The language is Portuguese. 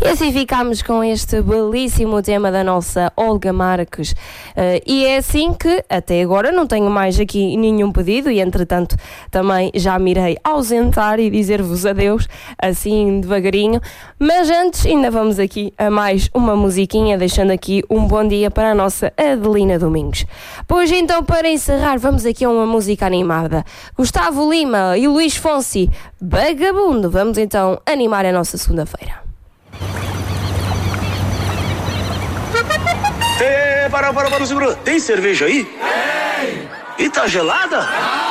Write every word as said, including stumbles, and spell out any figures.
E assim ficámos com este belíssimo tema da nossa Olga Marques. Uh, e é assim que, até agora, não tenho mais aqui nenhum pedido e, entretanto, também já me irei ausentar e dizer-vos adeus, assim, devagarinho. Mas antes, ainda vamos aqui a mais uma musiquinha, deixando aqui um bom dia para a nossa Adelina Domingos. Pois então, para encerrar, vamos aqui a uma música animada. Gustavo Lima e Luís Fonsi, Vagabundo. Vamos então animar a nossa segunda-feira. Ei, para, para, para, segura. Tem cerveja aí? Tem! E tá gelada?